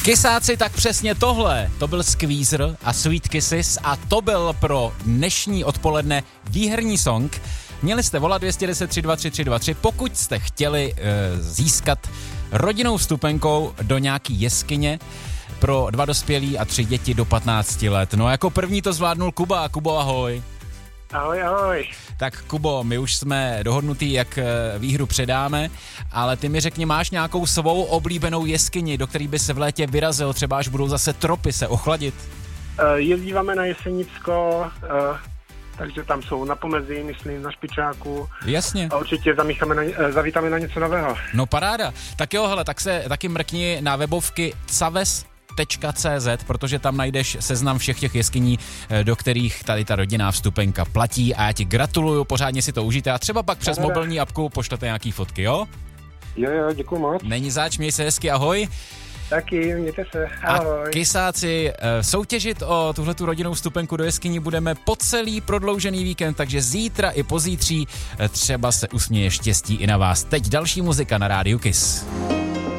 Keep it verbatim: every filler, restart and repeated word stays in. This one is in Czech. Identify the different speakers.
Speaker 1: Kysáci, tak přesně tohle, to byl Squeezer a Sweet Kisses a to byl pro dnešní odpoledne výherní song. Měli jste volat dvě deset tři dva tři tři dva tři, pokud jste chtěli e, získat rodinnou vstupenkou do nějaký jeskyně pro dva dospělí a tři děti do patnácti let. No jako první to zvládnul Kuba. Kubo, ahoj.
Speaker 2: Ahoj, ahoj.
Speaker 1: Tak Kubo, my už jsme dohodnutý, jak výhru předáme, ale ty mi řekni, máš nějakou svou oblíbenou jeskyni, do který by se v létě vyrazil, třeba až budou zase tropy se ochladit?
Speaker 2: Uh, jezdíváme na Jesenicko, uh, takže tam jsou na pomezí, myslím, na Špičáku.
Speaker 1: Jasně.
Speaker 2: A určitě zamícháme na, uh, zavítáme na něco nového.
Speaker 1: No paráda. Tak jo, hele, tak se taky mrkni na webovky caves tečka cé zet, protože tam najdeš seznam všech těch jeskyní, do kterých tady ta rodinná vstupenka platí a já ti gratuluju, pořádně si to užijte a třeba pak přes mobilní apku pošlete nějaký fotky, jo?
Speaker 2: Jo, jo, děkuju moc.
Speaker 1: Není zač, měj se hezky, ahoj.
Speaker 2: Taky, mějte se, ahoj.
Speaker 1: A Kysáci, soutěžit o tuhletu rodinnou vstupenku do jeskyní budeme po celý prodloužený víkend, takže zítra i pozítří třeba se usměje štěstí i na vás. Teď další muzika na rádiu Kiss.